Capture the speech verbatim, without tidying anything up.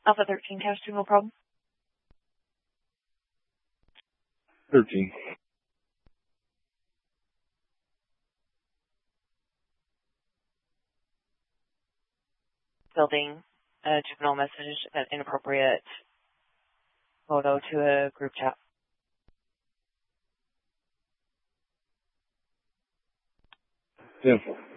Alpha thirteen, Cash two, no problem. thirteen. Building a juvenile message, an inappropriate photo to a group chat. ten four.